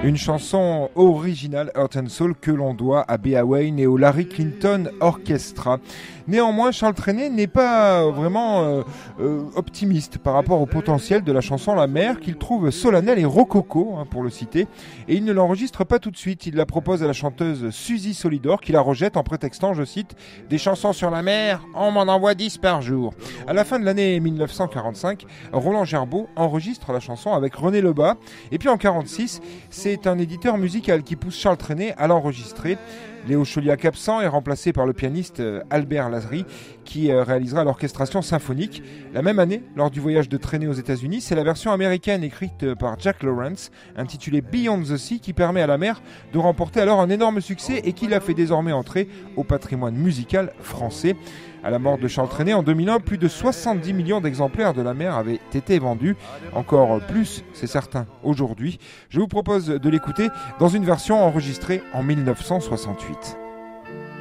Une chanson originale Heart and Soul que l'on doit à Bea Wain et au Larry Clinton Orchestra. Néanmoins, Charles Trenet n'est pas vraiment optimiste par rapport au potentiel de la chanson La Mer, qu'il trouve solennelle et rococo, pour le citer, et il ne l'enregistre pas tout de suite. Il la propose à la chanteuse Suzy Solidor, qui la rejette en prétextant, je cite, « Des chansons sur la mer, on m'en envoie 10 par jour ». À la fin de l'année 1945, Roland Gerbaud enregistre la chanson avec René Lebas, et puis en 1946, c'est un éditeur musical qui pousse Charles Trenet à l'enregistrer. Léo Chauliac absent est remplacé par le pianiste Albert Lazary qui réalisera l'orchestration symphonique. La même année, lors du voyage de Trenet aux États-Unis, c'est la version américaine écrite par Jack Lawrence, intitulée Beyond the Sea, qui permet à La Mer de remporter alors un énorme succès et qui l'a fait désormais entrer au patrimoine musical français. À la mort de Charles Trenet en 2001, plus de 70 millions d'exemplaires de La Mer avaient été vendus. Encore plus, c'est certain, aujourd'hui. Je vous propose de l'écouter dans une version enregistrée en 1968.